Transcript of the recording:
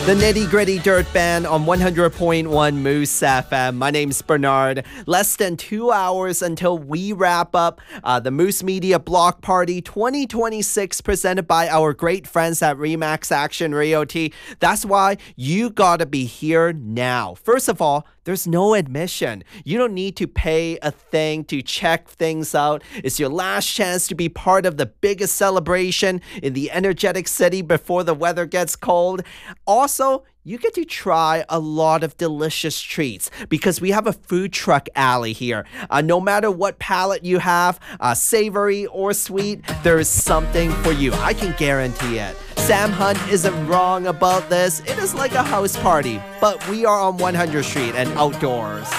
The Nitty Gritty Dirt Band on 100.1 Moose FM. My name's Bernard. Less than 2 hours until we wrap up the Moose Media Block Party 2026 presented by our great friends at Remax Action Realty. That's why you gotta be here now. First of all, there's no admission. You don't need to pay a thing to check things out. It's your last chance to be part of the biggest celebration in the energetic city before the weather gets cold. Also, you get to try a lot of delicious treats because we have a food truck alley here. No matter what palate you have, savory or sweet, there is something for you. I can guarantee it. Sam Hunt isn't wrong about this. It is like a house party, but we are on 100th Street and outdoors.